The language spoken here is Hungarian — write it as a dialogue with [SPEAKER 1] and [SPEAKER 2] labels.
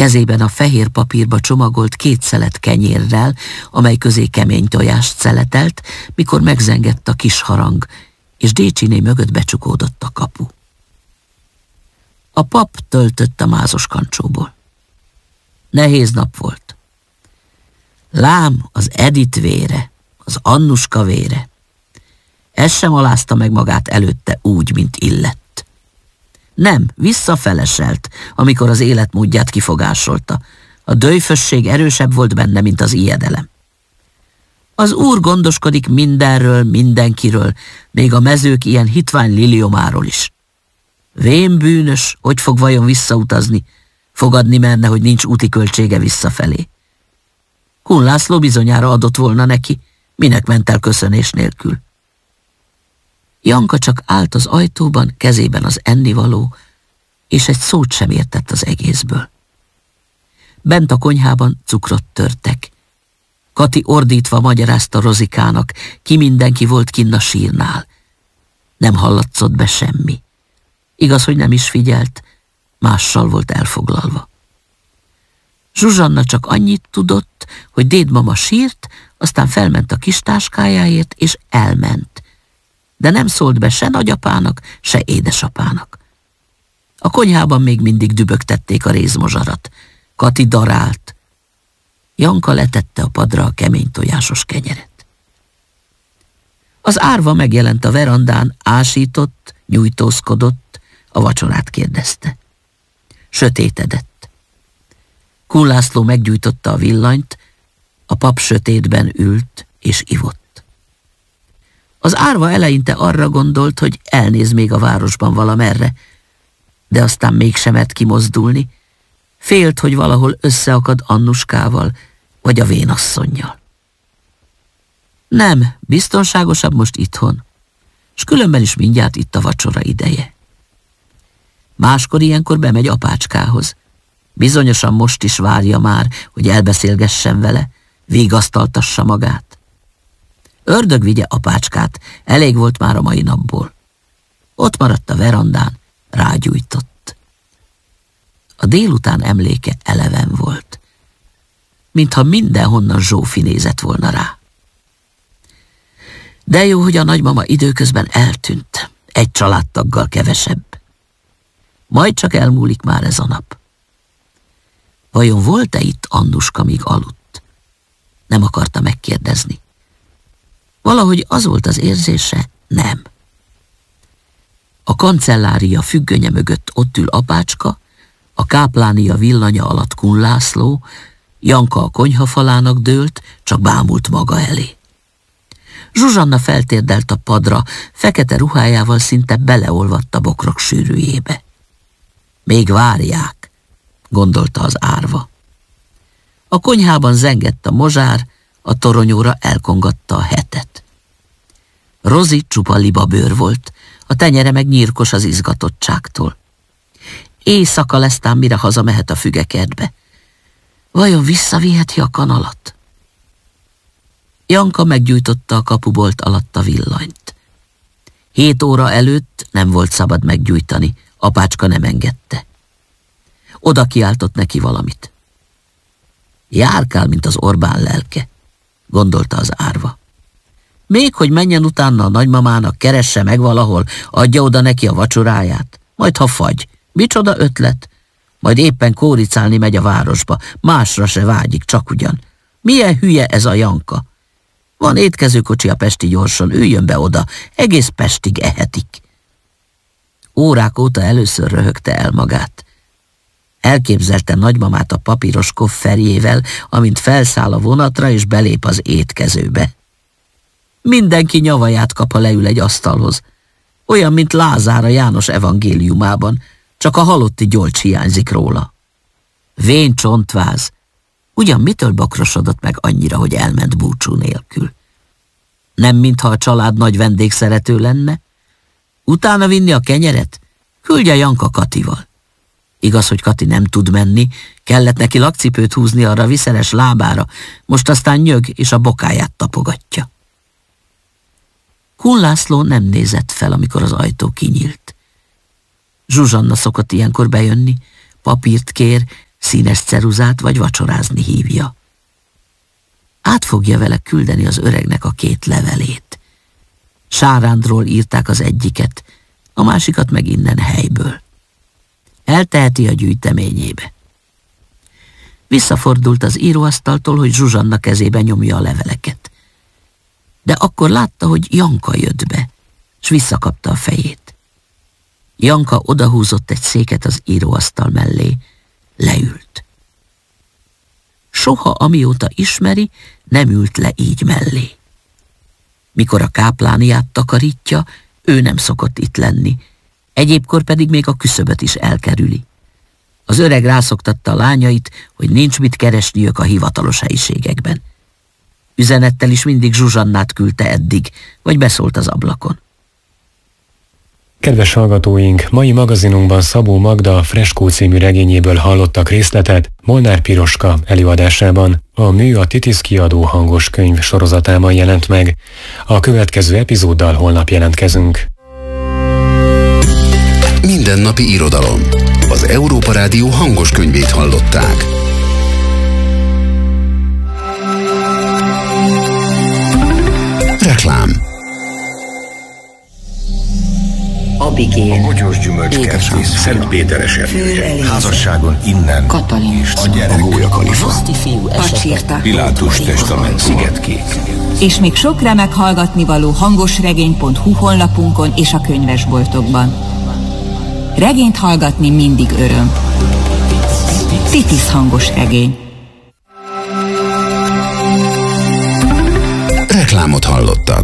[SPEAKER 1] kezében a fehér papírba csomagolt 2 szelet kenyérrel, amely közé kemény tojást szeletelt, mikor megzengett a kis harang, és Décsiné mögött becsukódott a kapu. A pap töltött a mázos kancsóból. Nehéz nap volt. Lám az Edith vére, az Annuska vére. Ez sem alázta meg magát előtte úgy, mint illett. Nem, visszafeleselt, amikor az életmódját kifogásolta. A döjfösség erősebb volt benne, mint az ijedelem. Az úr gondoskodik mindenről, mindenkiről, még a mezők ilyen hitvány liliomáról is. Vén bűnös, hogy fog vajon visszautazni, fogadni merne, hogy nincs úti költsége visszafelé. Kun László bizonyára adott volna neki, minek ment el köszönés nélkül. Janka csak állt az ajtóban, kezében az ennivaló, és egy szót sem értett az egészből. Bent a konyhában cukrot törtek. Kati ordítva magyarázta Rozikának, ki mindenki volt kinn a sírnál. Nem hallatszott be semmi. Igaz, hogy nem is figyelt, mással volt elfoglalva. Zsuzsanna csak annyit tudott, hogy dédmama sírt, aztán felment a kis táskájáért, és elment. De nem szólt be se nagyapának, se édesapának. A konyhában még mindig dübögtették a rézmozsarat. Kati darált. Janka letette a padra a kemény tojásos kenyeret. Az árva megjelent a verandán, ásított, nyújtózkodott, a vacsorát kérdezte. Sötétedett. Kun László meggyújtotta a villanyt, a pap sötétben ült és ivott. Az árva eleinte arra gondolt, hogy elnéz még a városban valamerre, de aztán mégsem mert kimozdulni, félt, hogy valahol összeakad Annuskával, vagy a vénasszonnyal. Nem, biztonságosabb most itthon, s különben is mindjárt itt a vacsora ideje. Máskor ilyenkor bemegy apácskához. Bizonyosan most is várja már, hogy elbeszélgessen vele, vigasztaltassa magát. Ördög vigye apácskát, elég volt már a mai napból. Ott maradt a verandán, rágyújtott. A délután emléke eleven volt, mintha mindenhonnan Zsófi nézett volna rá. De jó, hogy a nagymama időközben eltűnt, egy családtaggal kevesebb. Majd csak elmúlik már ez a nap. Vajon volt-e itt Annuska, míg aludt? Nem akarta megkérdezni. Valahogy az volt az érzése, nem. A kancellária függönye mögött ott ül apácska, a káplánia villanya alatt Kun László, Janka a konyhafalának dőlt, csak bámult maga elé. Zsuzsanna feltérdelt a padra, fekete ruhájával szinte beleolvadt a bokrok sűrűjébe. Még várják, gondolta az árva. A konyhában zengett a mozsár, a toronyóra elkongatta a hetet. Rozi csupa libabőr volt, a tenyere meg nyírkos az izgatottságtól. Éjszaka lesz ám, mire hazamehet a fügekertbe. Vajon visszaviheti a kanalat? Janka meggyújtotta a kapubolt alatt a villanyt. 7 óra előtt nem volt szabad meggyújtani, apácska nem engedte. Oda kiáltott neki valamit. Járkál, mint az Orbán lelke, gondolta az árva. Még hogy menjen utána a nagymamának, keresse meg valahol, adja oda neki a vacsoráját, majd ha fagy. Micsoda ötlet? Majd éppen kóricálni megy a városba, másra se vágyik, csak ugyan. Milyen hülye ez a Janka? Van étkezőkocsi a Pesti Gyorson, üljön be oda, egész Pestig ehetik. Órák óta először röhögte el magát. Elképzelte nagymamát a papíros kofferjével, amint felszáll a vonatra és belép az étkezőbe. Mindenki nyavaját kap, ha leül egy asztalhoz. Olyan, mint Lázár a János evangéliumában, csak a halotti gyolcs hiányzik róla. Vén csontváz. Ugyan mitől bakrosodott meg annyira, hogy elment búcsú nélkül? Nem mintha a család nagy vendégszerető lenne? Utána vinni a kenyeret? Küldje Janka Katival. Igaz, hogy Kati nem tud menni, kellett neki lakcipőt húzni arra a viszeres lábára, most aztán nyög és a bokáját tapogatja. Kun László nem nézett fel, amikor az ajtó kinyílt. Zsuzsanna szokott ilyenkor bejönni, papírt kér, színes ceruzát vagy vacsorázni hívja. Át fogja vele küldeni az öregnek a 2 levelét. Sárándról írták az egyiket, a másikat meg innen helyből. Elteheti a gyűjteményébe. Visszafordult az íróasztaltól, hogy Zsuzsanna kezébe nyomja a leveleket. De akkor látta, hogy Janka jött be, s visszakapta a fejét. Janka odahúzott egy széket az íróasztal mellé, leült. Soha, amióta ismeri, nem ült le így mellé. Mikor a káplániát takarítja, ő nem szokott itt lenni, egyébkor pedig még a küszöböt is elkerüli. Az öreg rászoktatta a lányait, hogy nincs mit keresniük a hivatalos helyiségekben. Üzenettel is mindig Zsuzsannát küldte eddig, vagy beszólt az ablakon.
[SPEAKER 2] Kedves hallgatóink, mai magazinunkban Szabó Magda Freskó című regényéből hallottak részletet Molnár Piroska előadásában. A mű a Titisz kiadó hangos könyv sorozatában jelent meg. A következő epizóddal holnap jelentkezünk.
[SPEAKER 3] Mindennapi irodalom. Az Európa Rádió hangos könyvét hallották. Reklám.
[SPEAKER 4] Abigél,
[SPEAKER 5] a Bogyós Gyümölcskertész, Szentpéteres erdője, házasságon innen,
[SPEAKER 4] Katalin,
[SPEAKER 5] a gyerek, a Gólya-Kalifa,
[SPEAKER 4] Pacsirta,
[SPEAKER 5] Pilátus testament, Szigetkék.
[SPEAKER 6] És még sok remek hallgatnivaló hangosregény.hu honlapunkon és a könyvesboltokban. Regényt hallgatni mindig öröm. Titisz hangos regény.
[SPEAKER 3] Reklámot hallottak.